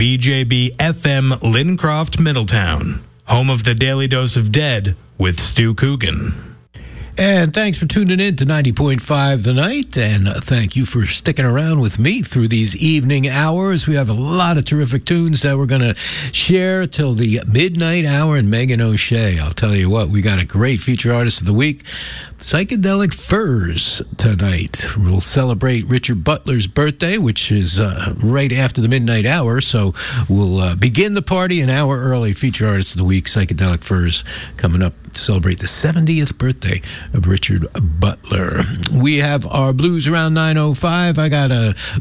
BJB FM Lincroft, Middletown, home of the Daily Dose of Dead with Stu Coogan. And thanks for tuning in to 90.5 The Night, and thank you for sticking around with me through these evening hours. We have a lot of terrific tunes that we're going to share till the midnight hour, and Megan O'Shea. I'll tell you what, we got a great feature artist of the week, Psychedelic Furs, tonight. We'll celebrate Richard Butler's birthday, which is right after the midnight hour, so we'll begin the party an hour early. Feature artist of the week, Psychedelic Furs, coming up to celebrate the 70th birthday of Richard Butler. We have our blues around 9:05. I got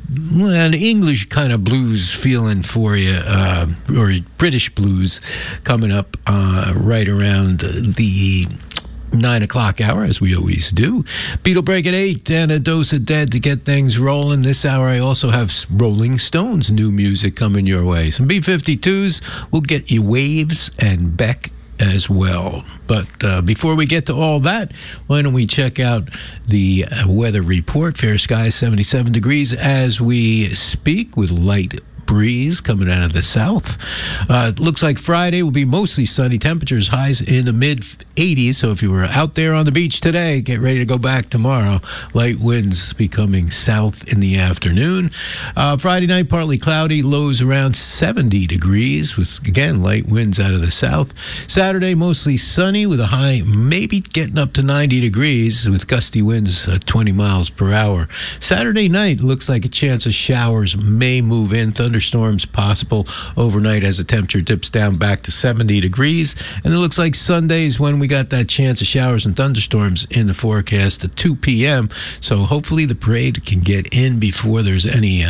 an English kind of blues feeling for you, or British blues, coming up right around the 9 o'clock hour, as we always do. Beatle Break at 8 and a dose of Dead to get things rolling. This hour I also have Rolling Stones new music coming your way. Some B-52s will get you Waves and Beck as well. But before we get to all that, why don't we check out the weather report. Fair skies, 77 degrees as we speak, with light breeze coming out of the south. It looks like Friday will be mostly sunny. Temperatures highs in the mid-80s. So if you were out there on the beach today, get ready to go back tomorrow. Light winds becoming south in the afternoon. Friday night, partly cloudy. Lows around 70 degrees with, again, light winds out of the south. Saturday, mostly sunny with a high maybe getting up to 90 degrees with gusty winds at 20 miles per hour. Saturday night looks like a chance of showers may move in. Thunderstorms possible overnight as the temperature dips down back to 70 degrees. And it looks like Sunday's when we got that chance of showers and thunderstorms in the forecast at 2 p.m. So hopefully the parade can get in before there's any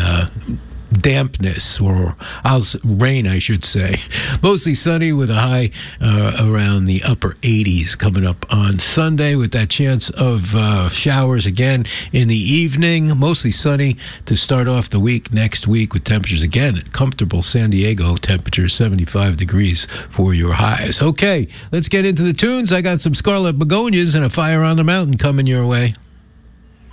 dampness or rain, I should say. Mostly sunny with a high around the upper 80s coming up on Sunday, with that chance of showers again in the evening. Mostly sunny to start off the week. Next week with temperatures again comfortable. San Diego temperature 75 degrees for your highs. Okay, let's get into the tunes. I got some Scarlet Begonias and a Fire on the Mountain coming your way.